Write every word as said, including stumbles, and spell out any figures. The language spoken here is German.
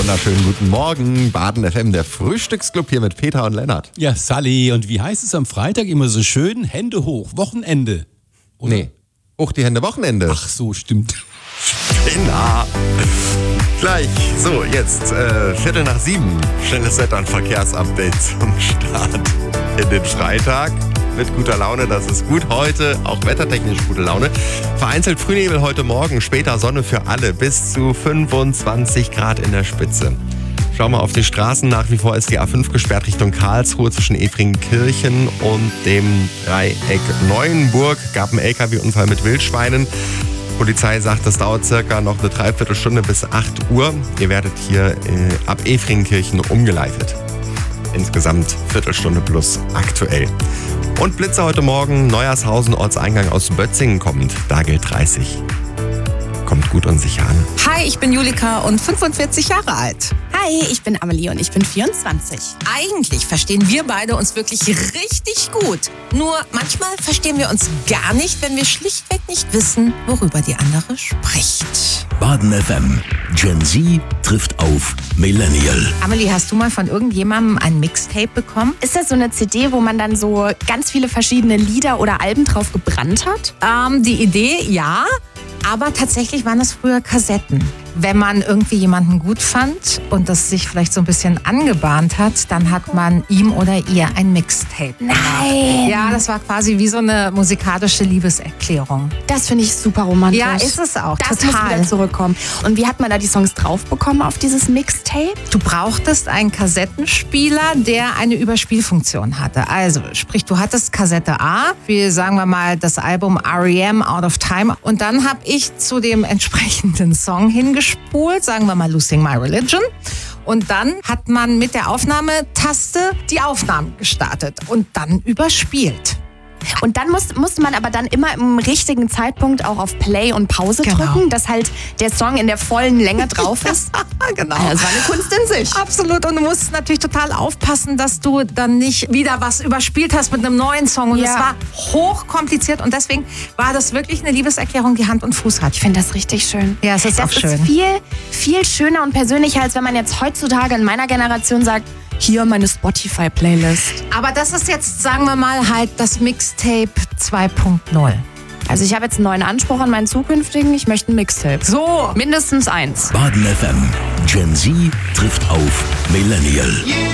wunderschönen guten Morgen. Baden F M, der Frühstücksclub hier mit Peter und Lennart. Ja, Sally, und wie heißt es am Freitag immer so schön? Hände hoch, Wochenende. Oder? Nee, hoch die Hände, Wochenende. Ach so, stimmt. Spinner. Gleich, so jetzt äh, Viertel nach sieben. Schnelles Wetter- und Verkehrsupdate zum Start in den Freitag. Mit guter Laune, das ist gut. Heute auch wettertechnisch gute Laune. Vereinzelt Frühnebel heute Morgen, später Sonne für alle. Bis zu fünfundzwanzig Grad in der Spitze. Schauen wir auf die Straßen. Nach wie vor ist die A fünf gesperrt Richtung Karlsruhe zwischen Efringen-Kirchen und dem Dreieck Neuenburg. Gab einen L K W-Unfall mit Wildschweinen. Polizei sagt, das dauert circa noch eine Dreiviertelstunde bis acht Uhr. Ihr werdet hier äh, ab Efringen-Kirchen umgeleitet. Insgesamt Viertelstunde plus aktuell. Und Blitze heute Morgen, Neuershausen, Ortseingang aus Bötzingen kommend. Da gilt dreißig. Kommt gut und sicher an. Hi, ich bin Julika und fünfundvierzig Jahre alt. Hi, ich bin Amelie und ich bin vierundzwanzig. Eigentlich verstehen wir beide uns wirklich richtig gut. Nur manchmal verstehen wir uns gar nicht, wenn wir schlichtweg nicht wissen, worüber die andere spricht. Baden F M. Gen Z trifft auf Millennial. Amelie, hast du mal von irgendjemandem ein Mixtape bekommen? Ist das so eine C D, wo man dann so ganz viele verschiedene Lieder oder Alben drauf gebrannt hat? Ähm, die Idee, ja. Aber tatsächlich waren das früher Kassetten. Wenn man irgendwie jemanden gut fand und das sich vielleicht so ein bisschen angebahnt hat, dann hat man ihm oder ihr ein Mixtape gemacht. Nein! Ja, das war quasi wie so eine musikalische Liebeserklärung. Das finde ich super romantisch. Ja, ist es auch. Das total. muss wieder zurückkommen. Und wie hat man da die Songs drauf bekommen auf dieses Mixtape? Du brauchtest einen Kassettenspieler, der eine Überspielfunktion hatte. Also, sprich, du hattest Kassette A, wie sagen wir mal das Album R E M Out of Time. Und dann habe ich zu dem entsprechenden Song hingespult, sagen wir mal Losing My Religion. Und dann hat man mit der Aufnahmetaste die Aufnahmen gestartet und dann überspielt. Und dann muss, musste man aber dann immer im richtigen Zeitpunkt auch auf Play und Pause Genau. drücken, dass halt der Song in der vollen Länge drauf ist. Genau. Also das war eine Kunst in sich. Absolut. Und du musst natürlich total aufpassen, dass du dann nicht wieder was überspielt hast mit einem neuen Song. Und es Ja. war hochkompliziert. Und deswegen war das wirklich eine Liebeserklärung, die Hand und Fuß hat. Ich finde das richtig schön. Ja, es ist das auch schön. ist viel, viel schöner und persönlicher, als wenn man jetzt heutzutage in meiner Generation sagt, hier meine Spotify-Playlist. Aber das ist jetzt, sagen wir mal, halt das Mixtape zwei Punkt null. Also ich habe jetzt einen neuen Anspruch an meinen zukünftigen, ich möchte ein Mixtape. So. Mindestens eins. Baden F M. Gen Z trifft auf Millennial.